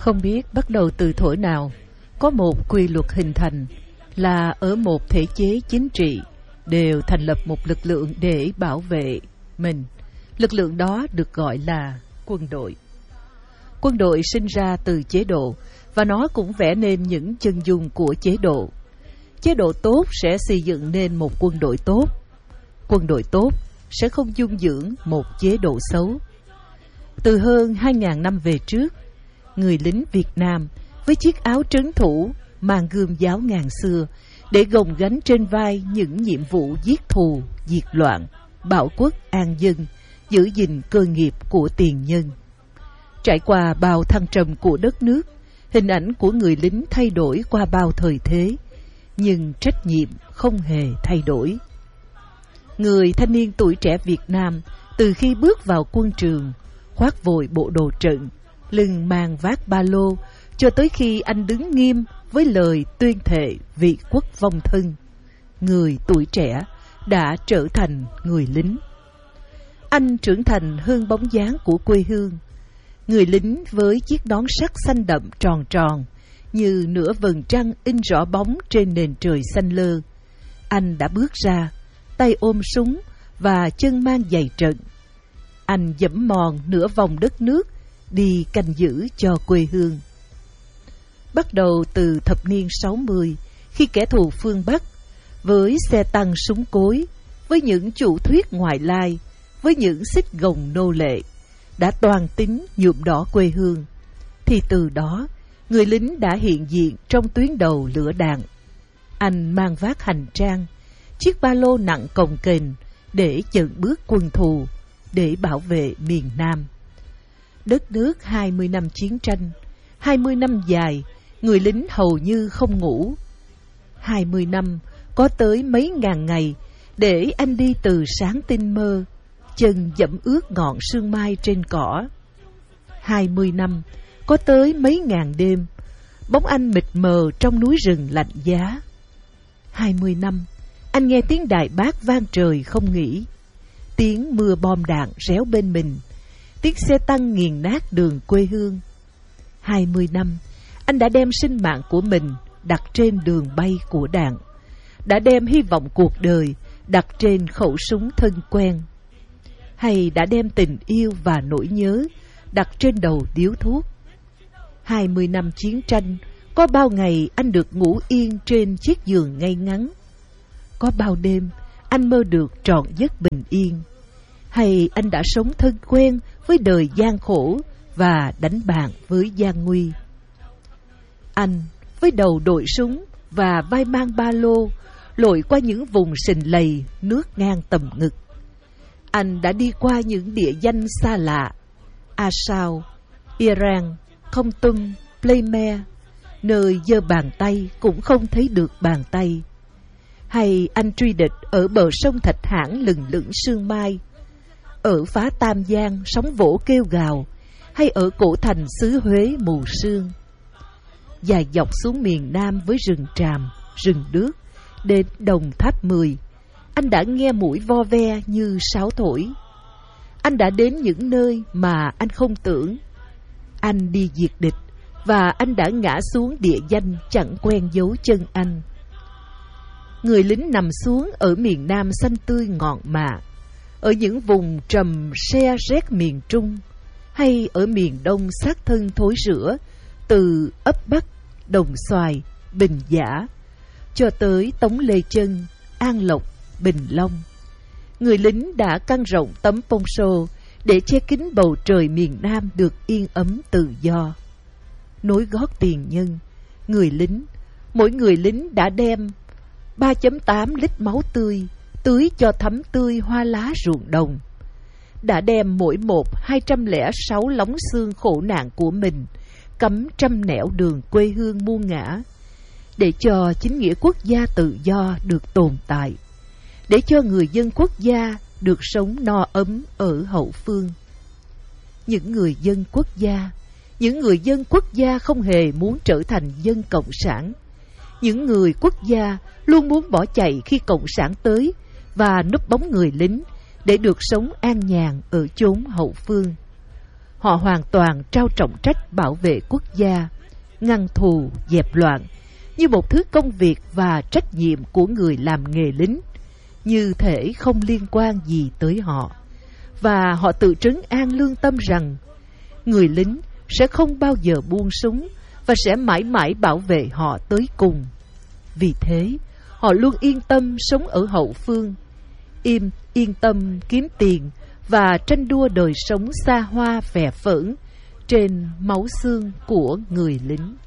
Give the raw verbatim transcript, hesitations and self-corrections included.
Không biết bắt đầu từ thuở nào, có một quy luật hình thành là ở một thể chế chính trị đều thành lập một lực lượng để bảo vệ mình. Lực lượng đó được gọi là quân đội. Quân đội sinh ra từ chế độ và nó cũng vẽ nên những chân dung của chế độ. Chế độ tốt sẽ xây dựng nên một quân đội tốt. Quân đội tốt sẽ không dung dưỡng một chế độ xấu. Từ hơn hai nghìn năm về trước, người lính Việt Nam với chiếc áo trấn thủ mang gươm giáo ngàn xưa để gồng gánh trên vai những nhiệm vụ giết thù, diệt loạn, bảo quốc an dân, giữ gìn cơ nghiệp của tiền nhân. Trải qua bao thăng trầm của đất nước, hình ảnh của người lính thay đổi qua bao thời thế, nhưng trách nhiệm không hề thay đổi. Người thanh niên tuổi trẻ Việt Nam từ khi bước vào quân trường, khoác vội bộ đồ trận, lưng mang vác ba lô, cho tới khi anh đứng nghiêm với lời tuyên thệ vị quốc vong thân, người tuổi trẻ đã trở thành người lính. Anh trưởng thành hơn bóng dáng của quê hương. Người lính với chiếc nón sắt xanh đậm tròn tròn, như nửa vầng trăng in rõ bóng trên nền trời xanh lơ. Anh đã bước ra, tay ôm súng và chân mang giày trận. Anh dẫm mòn nửa vòng đất nước, đi canh giữ cho quê hương. Bắt đầu từ thập niên sáu mươi, khi kẻ thù phương Bắc, với xe tăng súng cối, với những chủ thuyết ngoại lai, với những xích gồng nô lệ, đã toàn tính nhuộm đỏ quê hương, thì từ đó, người lính đã hiện diện trong tuyến đầu lửa đạn. Anh mang vác hành trang, chiếc ba lô nặng cồng kềnh để chặn bước quân thù, để bảo vệ miền Nam. Đất nước hai mươi năm chiến tranh, hai mươi năm dài, người lính hầu như không ngủ. hai mươi năm, có tới mấy ngàn ngày, để anh đi từ sáng tinh mơ, chân dẫm ướt ngọn sương mai trên cỏ. hai mươi năm, có tới mấy ngàn đêm, bóng anh mịt mờ trong núi rừng lạnh giá. hai mươi năm, anh nghe tiếng đài bát vang trời không nghỉ, tiếng mưa bom đạn réo bên mình, tiếng xe tăng nghiền nát đường quê hương. hai mươi năm, anh đã đem sinh mạng của mình đặt trên đường bay của đạn, đã đem hy vọng cuộc đời đặt trên khẩu súng thân quen, hay đã đem tình yêu và nỗi nhớ đặt trên đầu điếu thuốc. hai mươi năm chiến tranh, có bao ngày anh được ngủ yên trên chiếc giường ngay ngắn, có bao đêm anh mơ được trọn giấc bình yên, hay anh đã sống thân quen với đời gian khổ và đánh bạn với gian nguy. Anh với đầu đội súng và vai mang ba lô, lội qua những vùng sình lầy nước ngang tầm ngực. Anh đã đi qua những địa danh xa lạ, Asao, Iran, Không Tum, Playmer, nơi giơ bàn tay cũng không thấy được bàn tay. Hay anh truy địch ở bờ sông Thạch Hãn lừng lững sương mai, ở phá Tam Giang sóng vỗ kêu gào, hay ở cổ thành xứ Huế mù sương. Dài dọc xuống miền Nam với rừng tràm, rừng đước, đến Đồng Tháp Mười, anh đã nghe mũi vo ve như sáo thổi. Anh đã đến những nơi mà anh không tưởng. Anh đi diệt địch, và anh đã ngã xuống địa danh chẳng quen dấu chân anh. Người lính nằm xuống ở miền Nam xanh tươi ngọn mạ, ở những vùng trầm se rét miền Trung, hay ở miền Đông xác thân thối rữa, từ ấp Bắc, Đồng Xoài, Bình Giả, cho tới Tống Lê Chân, An Lộc, Bình Long. Người lính đã căng rộng tấm poncho để che kín bầu trời miền Nam được yên ấm tự do. Nối gót tiền nhân, người lính, mỗi người lính đã đem ba phẩy tám lít máu tươi tưới cho thấm tươi hoa lá ruộng đồng, đã đem mỗi một hai trăm lẻ sáu lóng xương khổ nạn của mình cắm trăm nẻo đường quê hương muôn ngã, để cho chính nghĩa quốc gia tự do được tồn tại, để cho người dân quốc gia được sống no ấm ở hậu phương. Những người dân quốc gia, những người dân quốc gia không hề muốn trở thành dân cộng sản. Những người quốc gia luôn muốn bỏ chạy khi cộng sản tới và núp bóng người lính để được sống an nhàn ở chốn hậu phương. họ hoàn toàn trao trọng trách bảo vệ quốc gia, ngăn thù, dẹp loạn, như một thứ công việc và trách nhiệm của người làm nghề lính, như thể không liên quan gì tới họ. Và họ tự trấn an lương tâm rằng người lính sẽ không bao giờ buông súng và sẽ mãi mãi bảo vệ họ tới cùng. Vì thế, họ luôn yên tâm sống ở hậu phương, im yên tâm kiếm tiền và tranh đua đời sống xa hoa phè phỡn trên máu xương của người lính.